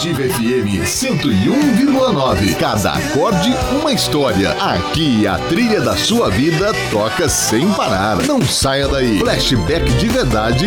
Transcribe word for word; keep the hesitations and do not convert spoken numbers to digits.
Ativa F M cento e um vírgula nove. Cada acorde, uma história. Aqui a trilha da sua vida toca sem parar. Não saia daí. Flashback de verdade